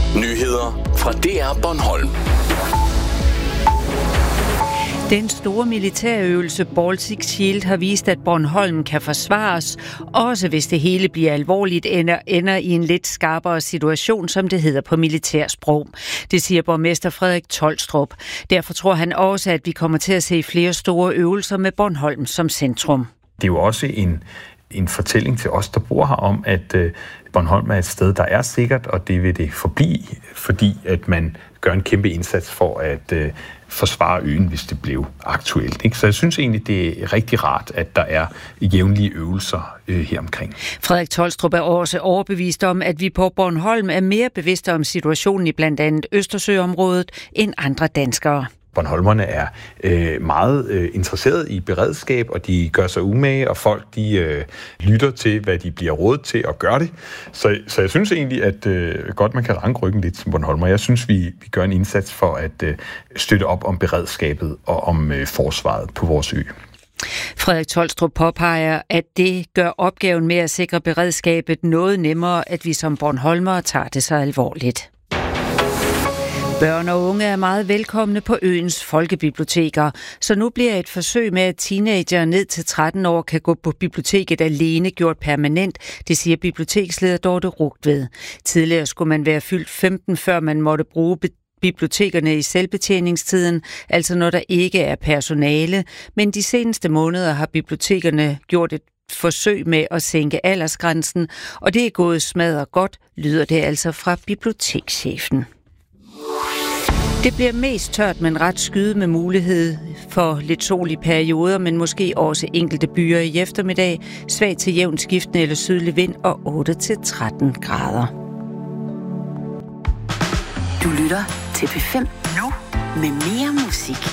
Nyheder fra DR Bornholm. Den store militærøvelse Baltic Shield har vist, at Bornholm kan forsvares, også hvis det hele bliver alvorligt ender i en lidt skarpere situation, som det hedder på militærsprog. Det siger borgmester Frederik Tolstrup. Derfor tror han også, at vi kommer til at se flere store øvelser med Bornholm som centrum. Det er jo også en fortælling til os, der bor her, om at Bornholm er et sted, der er sikkert, og det vil det forblive, fordi at man gør en kæmpe indsats for at forsvare øen, hvis det blev aktuelt. Ikke? Så jeg synes egentlig, det er rigtig rart, at der er jævnlige øvelser her omkring. Frederik Tolstrup er også overbevist om, at vi på Bornholm er mere bevidste om situationen i blandt andet Østersøområdet end andre danskere. Bornholmerne er meget interesserede i beredskab, og de gør sig umage, og folk de lytter til, hvad de bliver rådet til at gøre det. Så jeg synes egentlig, at godt man kan ranke ryggen lidt som Bornholmer. Jeg synes, vi gør en indsats for at støtte op om beredskabet og om forsvaret på vores ø. Frederik Tolstrup påpeger, at det gør opgaven med at sikre beredskabet noget nemmere, at vi som bornholmere tager det så alvorligt. Børn og unge er meget velkomne på øens folkebiblioteker, så nu bliver et forsøg med, at teenager ned til 13 år kan gå på biblioteket alene gjort permanent, det siger biblioteksleder Dorte Rugtved. Tidligere skulle man være fyldt 15, før man måtte bruge bibliotekerne i selvbetjeningstiden, altså når der ikke er personale, men de seneste måneder har bibliotekerne gjort et forsøg med at sænke aldersgrænsen, og det er gået smadret godt, lyder det altså fra bibliotekschefen. Det bliver mest tørt, men ret skyet med mulighed for lidt sol i perioder, men måske også enkelte byer i eftermiddag. Svag til jævn skiftende eller sydlig vind og 8-13 grader. Du lytter til P5 nu med mere musik.